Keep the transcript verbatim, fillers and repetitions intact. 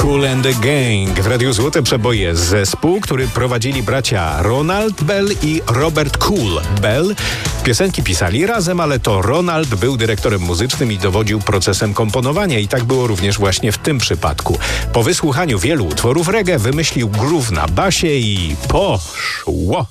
Kool and the Gang. W Radiu Złote Przeboje zespół, który prowadzili bracia Ronald Bell i Robert Kool Bell. Piosenki pisali razem, ale to Ronald był dyrektorem muzycznym i dowodził procesem komponowania i tak było również właśnie w tym przypadku. Po wysłuchaniu wielu utworów reggae wymyślił groove na basie i poszło.